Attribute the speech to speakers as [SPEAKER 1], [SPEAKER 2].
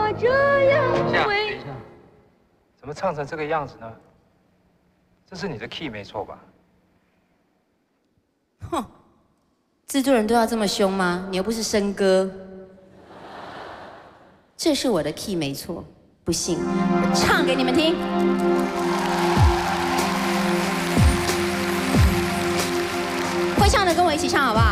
[SPEAKER 1] 我这样为。
[SPEAKER 2] 等一下，怎么唱成这个样子呢？这是你的 key 没错吧？
[SPEAKER 3] 哼，制作人都要这么凶吗？你又不是笙歌。这是我的 key 没错，不信我唱给你们听。会唱的跟我一起唱好不好？